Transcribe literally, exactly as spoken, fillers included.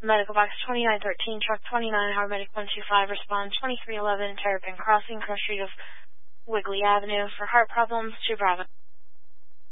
Medical Box twenty-nine thirteen, Truck twenty-nine, Harbor Medic one two five, respond twenty-three eleven, Terrapin Crossing, Cross Street of Wiggly Avenue for heart problems to Bravo.